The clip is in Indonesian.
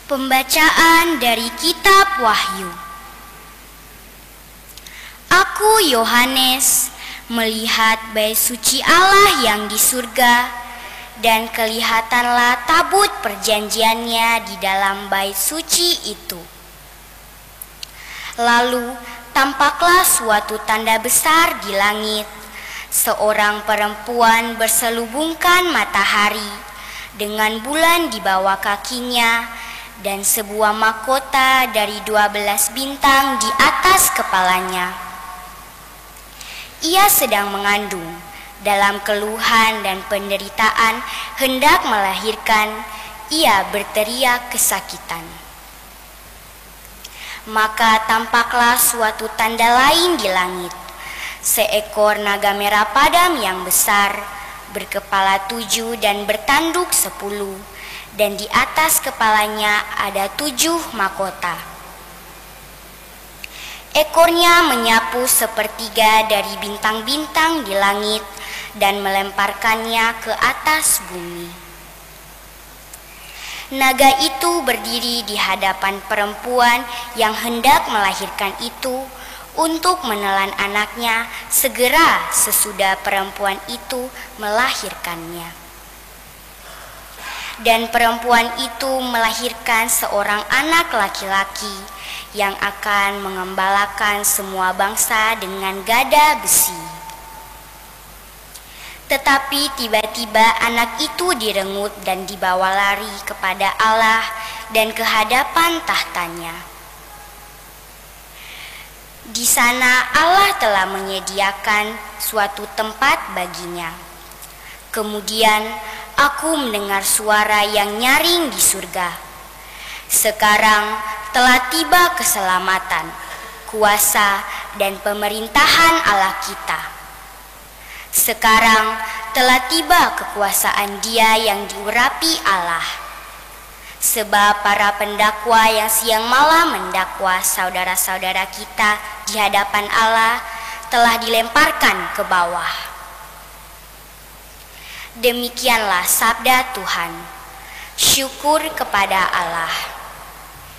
Pembacaan dari Kitab Wahyu. Aku, Yohanes, melihat bait suci Allah yang di surga, dan kelihatanlah tabut perjanjiannya di dalam bait suci itu. Lalu tampaklah suatu tanda besar di langit, seorang perempuan berselubungkan matahari dengan bulan di bawah kakinya, dan sebuah mahkota dari 12 bintang di atas kepalanya. Ia sedang mengandung, dalam keluhan dan penderitaan hendak melahirkan. Ia berteriak kesakitan. Maka tampaklah suatu tanda lain di langit, seekor naga merah padam yang besar, berkepala 7 dan bertanduk 10, dan di atas kepalanya ada 7 mahkota. Ekornya menyapu sepertiga dari bintang-bintang di langit dan melemparkannya ke atas bumi. Naga itu berdiri di hadapan perempuan yang hendak melahirkan itu untuk menelan anaknya segera sesudah perempuan itu melahirkannya. Dan perempuan itu melahirkan seorang anak laki-laki yang akan mengembalakan semua bangsa dengan gada besi. Tetapi tiba-tiba anak itu direngut dan dibawa lari kepada Allah dan ke hadapan tahtanya. Di sana Allah telah menyediakan suatu tempat baginya. Kemudian aku mendengar suara yang nyaring di surga. Sekarang telah tiba keselamatan, kuasa, dan pemerintahan Allah kita. Sekarang telah tiba kekuasaan Dia yang diurapi Allah. Sebab para pendakwa yang siang malam mendakwa saudara-saudara kita di hadapan Allah telah dilemparkan ke bawah. Demikianlah sabda Tuhan. Syukur kepada Allah.